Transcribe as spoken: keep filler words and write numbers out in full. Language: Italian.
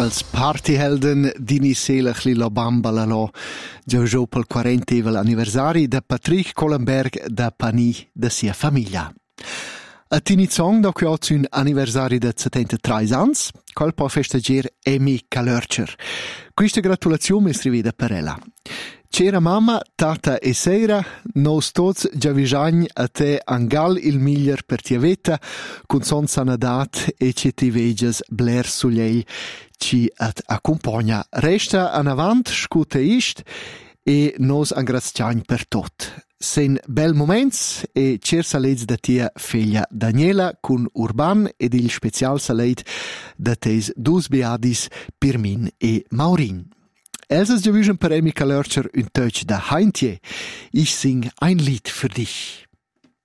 als Partyhelden dini selachli lo bambala lo già pel quarantevel anniversari da Patrick Collenberg da Pani da sia famiglia. A tini song da che oggi un anniversari da settantatré anni, col può festeggiare Amy Kalörcher. Questa gratulazione mi scrive per ella. C'era mamma, tata e sera, nos tots già visagn a te angal il miglior per tia veta, con son sanadat e ci ti veges bler sull'ei ci at accompagna. Resta an avant, scute ist, e nos angrazciagn per tot. Sen bel moments e cer salets da tia figlia Daniela con Urban ed il special salet da tes dus beadis Pirmin e Maurin. Elsas già wüschen per Amy Kalörcher un Deutsch da Heintje. Ich sing ein Lied für dich.